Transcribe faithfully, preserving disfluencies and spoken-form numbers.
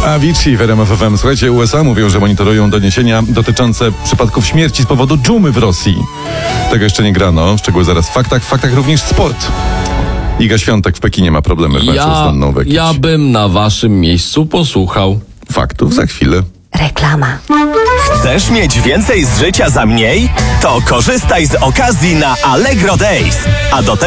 Avicii w R M F F M. Słuchajcie, U S A mówią, że monitorują doniesienia dotyczące przypadków śmierci z powodu dżumy w Rosji. Tego jeszcze nie grano. Szczegóły zaraz w faktach. W faktach również sport. Iga Świątek w Pekinie ma problemy w meczu Ja, z Donną Wekić. ja bym na waszym miejscu posłuchał. Faktów za chwilę. Reklama. Chcesz mieć więcej z życia za mniej? To korzystaj z okazji na Allegro Days. A do